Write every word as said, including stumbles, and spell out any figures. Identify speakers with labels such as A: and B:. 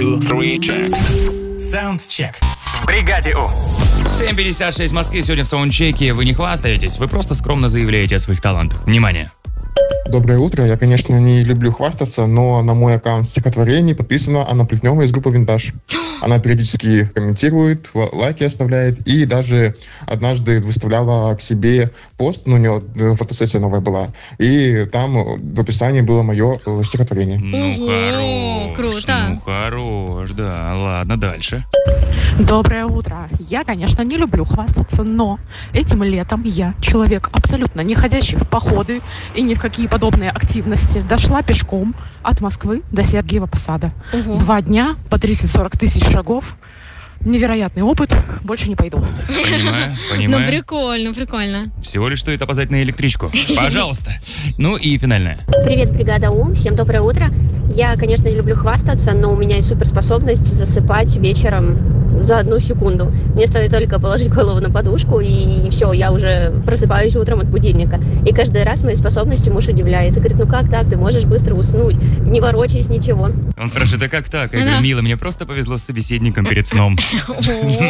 A: two, three, check.
B: Саундчек. В бригаде У.
C: семь пятьдесят шесть в Москве. Сегодня в саундчеке вы не хвастаетесь, вы просто скромно заявляете о своих талантах. Внимание.
D: Доброе утро. Я, конечно, не люблю хвастаться, но на мой аккаунт стихотворений подписана Анна Плетнева из группы «Винтаж». Она периодически комментирует, лайки оставляет и даже однажды выставляла к себе пост, ну, у нее фотосессия новая была, и там в описании было мое стихотворение.
C: Ну,
E: Ого,
C: хорош,
E: круто.
C: ну, хорош, да, ладно, дальше.
F: Доброе утро. Я, конечно, не люблю хвастаться, но этим летом я, человек абсолютно не ходящий в походы и ни в какие подобные активности, дошла пешком от Москвы до Сергиева Посада.
E: Ого.
F: Два дня по тридцать-сорок тысяч шагов. Невероятный опыт. Больше не пойду.
C: Понимаю,
E: Ну,
C: понимаю.
E: прикольно, прикольно.
C: Всего лишь стоит опоздать на электричку. Пожалуйста. Ну и финальное.
G: Привет, бригада У, всем доброе утро. Я, конечно, не люблю хвастаться, но у меня есть суперспособность засыпать вечером за одну секунду. Мне стоит только положить голову на подушку, и все, я уже просыпаюсь утром от будильника. И каждый раз моей способностью муж удивляется. Говорит, ну как так, ты можешь быстро уснуть, не ворочаясь, ничего.
C: Он спрашивает, а как так? Я
E: Да.
C: говорю, мила, мне просто повезло с собеседником перед сном.
E: О,